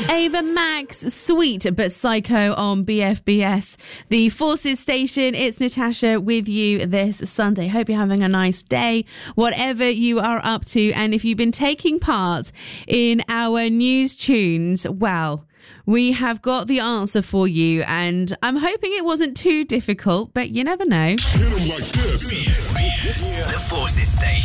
Ava Max, Sweet but Psycho on BFBS, the Forces station. It's Natasha with you this Sunday. Hope you're having a nice day, whatever you are up to. And if you've been taking part in our news tunes, well, we have got the answer for you. And I'm hoping it wasn't too difficult, but you never know. Hit 'em like this. BFBS, the Forces station.